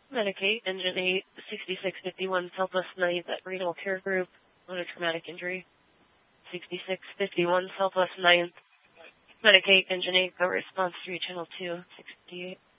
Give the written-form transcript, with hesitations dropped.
Medicaid, Engine 8, 6651 Southwest 9th at Renal Care Group, on a traumatic injury. 6651 Southwest 9th. Medicaid, Engine 8, go response 3, Channel 2, 68.